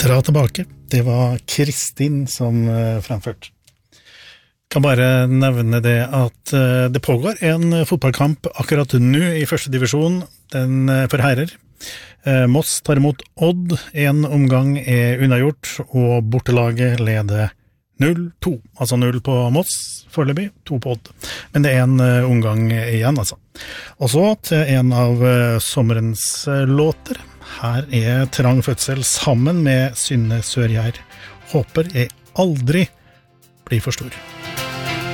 Dra tilbake. Det var Kristin som fremførte. Kan bare nevne det at det pågår en fotballkamp akkurat nå i første divisjon, den for herrer. Moss tar imot Odd, en omgang unnagjort, og bortelaget leder 0-2, altså 0 på Moss, foreløpig, 2 på Odd. Men det en omgang igjen, altså. Og så til en av sommerens låter. Her Trang fødsel sammen med Synne Sørgjær. Håper jeg aldri blir for stor.